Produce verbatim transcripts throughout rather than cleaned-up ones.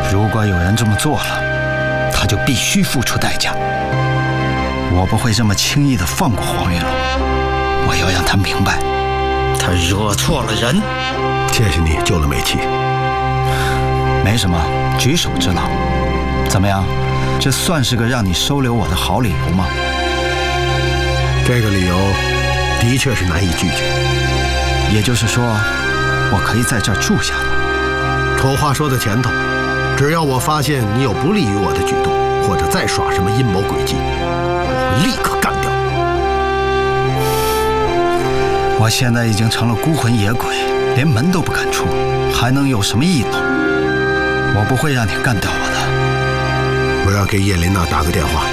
如果有人这么做了，他就必须付出代价。我不会这么轻易地放过黄云龙，我要让他明白，他惹错了人。 谢谢你救了美琪。 没什么，举手之劳。怎么样？这算是个让你收留我的好理由吗？ 这个理由的确是难以拒绝。 也就是说，我可以在这儿住下了。 丑话说在前头，只要我发现你有不利于我的举动，或者再耍什么阴谋诡计，我会立刻干掉。 我现在已经成了孤魂野鬼，连门都不敢出，还能有什么异动？我不会让你干掉我的。 我要给叶琳娜打个电话。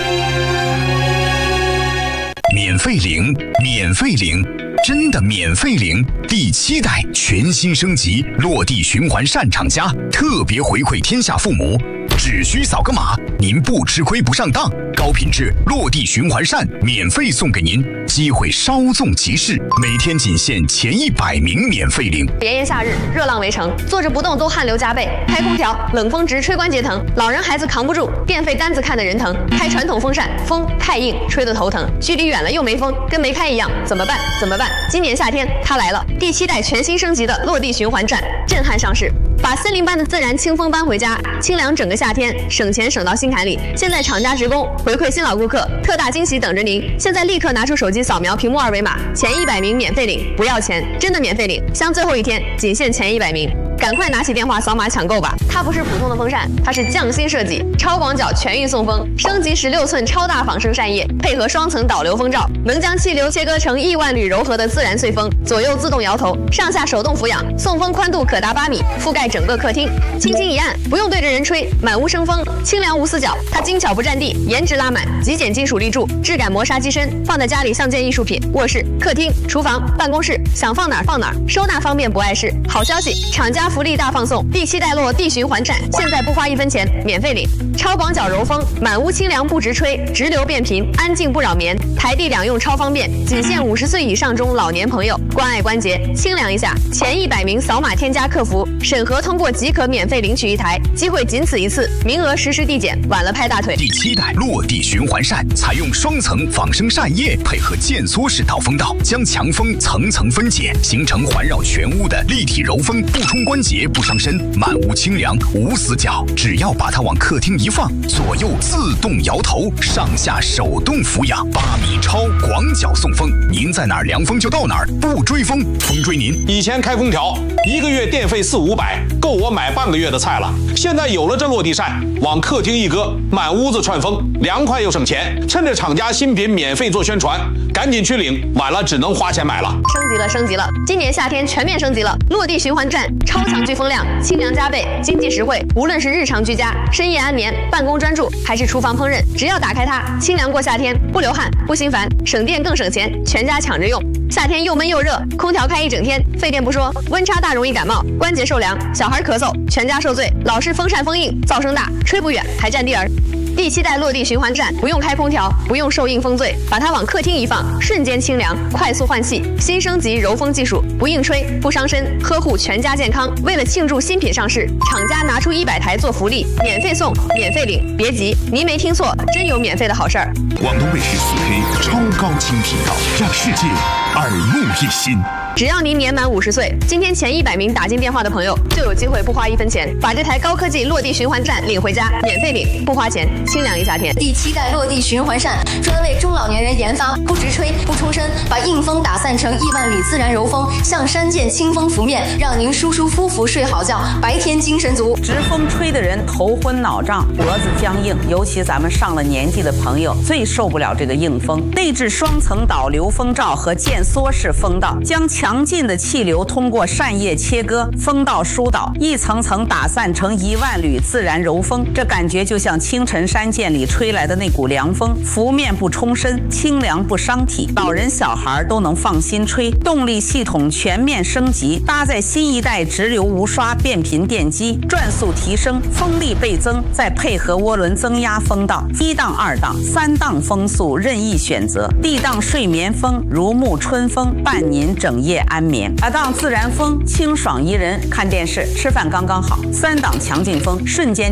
免费领，免费领，真的免费领！第七代全新升级，落地循环扇厂家特别回馈天下父母，只需扫个码，您不吃亏不上当。高品质落地循环扇免费送给您，机会稍纵即逝，每天仅限前一百名免费领。 炎炎夏日，热浪围城，坐着不动都汗流浃背，开空调冷风直吹关节疼，老人孩子扛不住，电费单子看得人疼。开传统风扇，风太硬，吹得头疼，距离远了又没风，跟没开一样，怎么办？怎么办？今年夏天它来了，第七代全新升级的落地循环扇震撼上市，把森林般的自然清风搬回家，清凉整个夏天，省钱省到心坎里。现在厂家职工回馈新老顾客，特大惊喜等着您！现在立刻拿出手机扫描屏幕二维码，前一百名免费领，不要钱，真的免费领，像最后一天，仅限前一百名。赶快拿起电话扫码抢购吧！它不是普通的风扇，它是匠心设计，超广角全域送风，升级十六寸超大仿生扇叶，配合双层导流风罩，能将气流切割成亿万缕柔和的自然碎风，左右自动摇头，上下手动俯仰，送风宽度可达八米，覆盖整个客厅，轻轻一按，不用对着人吹，满屋生风，清凉无死角。它精巧不占地，颜值拉满，极简金属立柱，质感磨砂机身，放在家里像件艺术品。卧室、客厅、厨房、办公室，想放哪儿放哪儿，收纳方便不碍事。好消息，厂家福利大放送，第七代落地循环扇，现在不花一分钱，免费领。超广角柔风，满屋清凉不直吹，直流变频，安静不扰眠，台地两用超方便，仅限五十岁以上中老年朋友，关爱关节，清凉一下。前一百名扫码添加客服，审核通过即可免费领取一台，机会仅此一次，名额实时递减，晚了拍大腿。 第七代落地循环扇采用双层仿生扇叶，配合渐缩式导风道，将强风层层分解，形成环绕全屋的立体柔风，不冲关节，不伤身，满屋清凉无死角。只要把它往客厅一放，左右自动摇头，上下手动俯仰，八米超广角送风，您在哪儿凉风就到哪儿，不追风，风追您。 以前开空调一个月电费四五百，够我买半个月的菜了。现在有了这落地扇，往客厅一搁，满屋子串风，凉快又省钱。趁着厂家新品免费做宣传，赶紧去领，晚了只能花钱买了。 升级了，升级了！今年夏天全面升级了，落地循环扇超强飓风量，清凉加倍，经济实惠。无论是日常居家、深夜安眠、办公专注，还是厨房烹饪，只要打开它，清凉过夏天，不流汗，不心烦，省电更省钱，全家抢着用。夏天又闷又热，空调开一整天，费电不说，温差大容易感冒，关节受凉，小孩咳嗽，全家受罪。老是风扇风硬，噪声大，吹不远，还占地儿。第七代落地循环扇不用开空调，不用受硬风醉，把它往客厅一放，瞬间清凉，快速换气。新升级柔风技术，不硬吹，不伤身，呵护全家健康。为了庆祝新品上市，厂家拿出一百台做福利，免费送，免费领。别急，您没听错，真有免费的好事儿。 广东卫视四 K 超高清频道，让世界耳目一新。 只要您年满五十岁，今天前一百名打进电话的朋友就有机会不花一分钱，把这台高科技落地循环扇领回家，免费领，不花钱，清凉一夏天。 第七代落地循环扇专为中老年人研发，不直吹，不冲身，把硬风打散成亿万缕自然柔风，像山涧清风拂面，让您舒舒服服睡好觉，白天精神足。 直风吹的人头昏脑胀，脖子僵硬，尤其咱们上了年纪的朋友最受不了这个硬风。内置双层导流风罩和渐缩式风道，将强劲的气流通过扇叶切割，风道疏导，一层层打散成一万缕自然柔风。这感觉就像清晨山涧里吹来的那股凉风，拂面不冲身，清凉不伤体，老人小孩都能放心吹。动力系统全面升级，搭载新一代直流无刷变频电机，转速提升，风力倍增，再配合涡轮增压风道，一档、二档、三档风速任意选择。D档睡眠风，如沐春风，伴您整夜安眠。二档自然风，清爽宜人，看电视、吃饭刚刚好。三档强劲风，瞬间